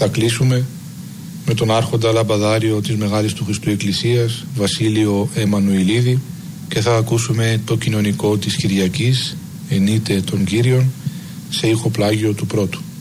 Θα κλείσουμε με τον άρχοντα λαμπαδάριο της Μεγάλης του Χριστού Εκκλησίας, Βασίλειο Εμμανουηλίδη, και θα ακούσουμε το κοινωνικό της Κυριακής, ενείται των Κύριων, σε ηχοπλάγιο του πρώτου.